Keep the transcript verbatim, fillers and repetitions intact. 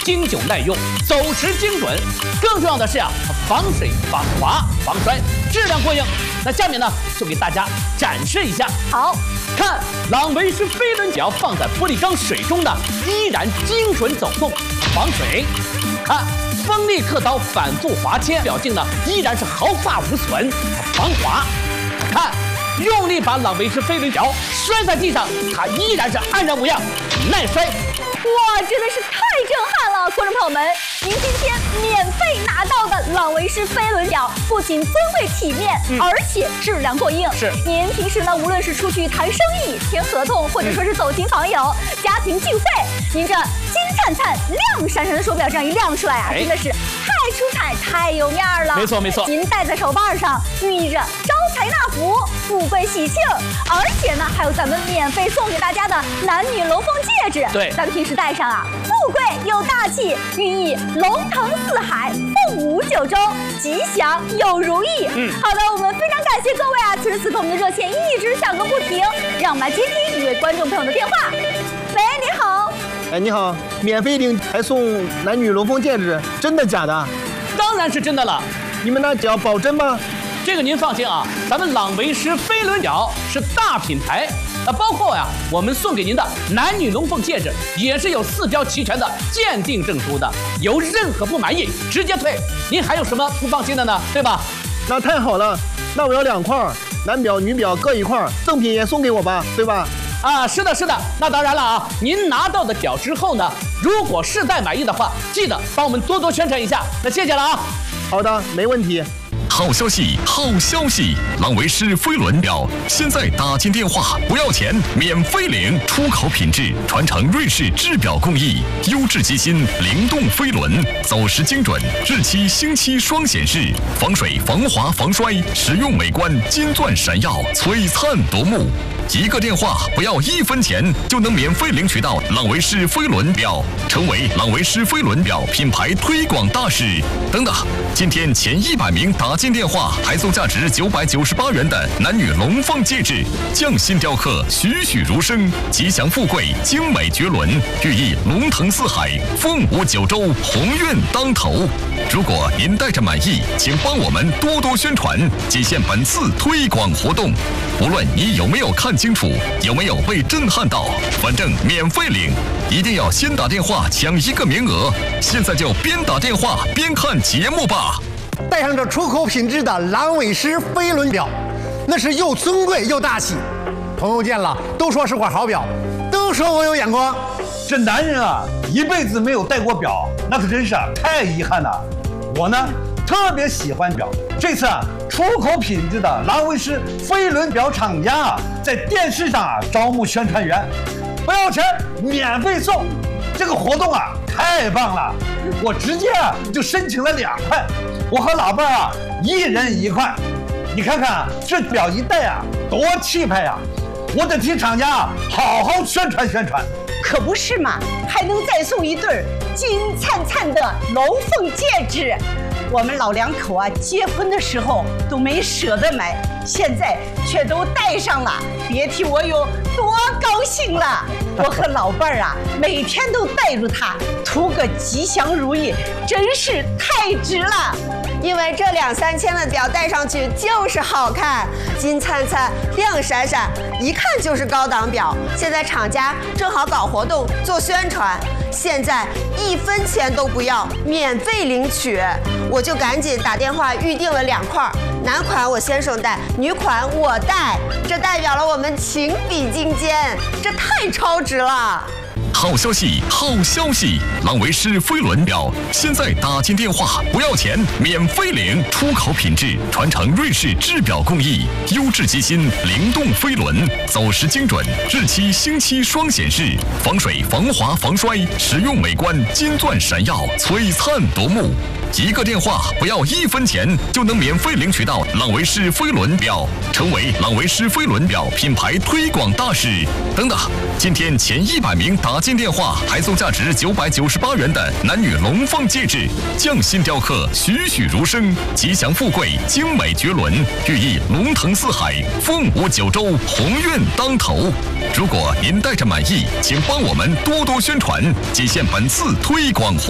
经久耐用，走时精准。更重要的是啊，防水、防滑、防摔，质量过硬。那下面呢，就给大家展示一下。 好， 看朗维诗飞轮表放在玻璃缸水中呢，依然精准走动，防水。看锋利刻刀反复划切，表径呢依然是毫发无损，防滑。看用力把朗维诗飞轮表摔在地上，它依然是安然无恙，耐摔。 哇，真的是太震撼了！观众朋友们，您今天免费拿到的朗维诗飞轮表，不仅尊贵体面，嗯、而且质量过硬。 是， 您平时呢，无论是出去谈生意、签合同，或者说是走亲访友、家庭聚会，您这金灿灿、亮闪闪的手表这样一亮出来啊，哎、真的是太出彩、太有面儿了。 没错没错， 您戴在手腕上，寓意着招财纳福、富贵喜庆，而且呢，还有咱们免费送给大家的男女龙凤戒指。 对， 咱们平时戴上啊，富贵又大气，寓意龙腾四海、凤舞九州、吉祥又如意。嗯，好的，我们非常感谢各位啊，此时此刻我们的热线一直响个不停，让我们来接听一位观众朋友的电话。喂，你好。 哎，你好，免费领还送男女龙凤戒指，真的假的？ 当然是真的了。 你们那表保真吗？ 这个您放心啊，咱们朗维诗飞轮表是大品牌，那包括呀，我们送给您的男女龙凤戒指也是有四标齐全的鉴定证书的，有任何不满意直接退。您还有什么不放心的呢？对吧？ 那太好了，那我要两块，男表女表各一块，赠品也送给我吧，对吧？ 啊，是的，是的。那当然了啊，您拿到的表之后呢，如果试戴满意的话，记得帮我们多多宣传一下。那谢谢了啊。 好的，没问题。 好消息，好消息！朗维诗飞轮表现在打进电话不要钱，免费领，出口品质，传承瑞士制表工艺，优质机芯，灵动飞轮，走时精准，日期星期双显示，防水、防滑、防摔，实用美观，金钻闪耀，璀璨夺目。一个电话不要一分钱，就能免费领取到朗维诗飞轮表，成为朗维诗飞轮表品牌推广大使。等等，今天前一百名打进电话还送价值九百九十八元的男女龙凤戒指，匠心雕刻，栩栩如生，吉祥富贵，精美绝伦，寓意龙腾四海，凤舞九州，鸿运当头。如果您戴着满意，请帮我们多多宣传，仅限本次推广活动。无论你有没有看清楚，有没有被震撼到，反正免费领，一定要先打电话抢一个名额。现在就边打电话边看节目吧。 戴上这出口品质的朗维诗飞轮表，那是又尊贵又大气。朋友见了都说是块好表，都说我有眼光。 这男人啊，一辈子没有戴过表，那可真是啊太遗憾了。我呢，特别喜欢表。这次啊，出口品质的朗维诗飞轮表厂家啊，在电视上啊招募宣传员，不要钱，免费送。这个活动啊太棒了，我直接啊就申请了两块，我和老伴儿啊一人一块。你看看这表一戴啊，多气派呀！我得替厂家啊好好宣传宣传。 可不是嘛，还能再送一对金灿灿的龙凤戒指。我们老两口啊，结婚的时候都没舍得买，现在却都戴上了，别提我有多高兴了。我和老伴儿啊，每天都带着它，图个吉祥如意，真是太值了。 因为这两三千的表戴上去就是好看，金灿灿、亮闪闪，一看就是高档表。现在厂家正好搞活动做宣传，现在一分钱都不要，免费领取。我就赶紧打电话预定了两块，男款我先生戴，女款我戴，这代表了我们情比金坚，这太超值了。 好消息，好消息！朗维诗飞轮表现在打进电话不要钱，免费领，出口品质，传承瑞士制表工艺，优质机芯，灵动飞轮，走时精准，日期星期双显示，防水、防滑、防摔，实用美观，金钻闪耀，璀璨夺目。一个电话不要一分钱，就能免费领取到朗维诗飞轮表，成为朗维诗飞轮表品牌推广大使。等等，今天前一百名打进电话还送价值九百九十八元的男女龙凤戒指，匠心雕刻，栩栩如生，吉祥富贵，精美绝伦，寓意龙腾四海，凤舞九州，鸿运当头。如果您戴着满意，请帮我们多多宣传，仅限本次推广活动。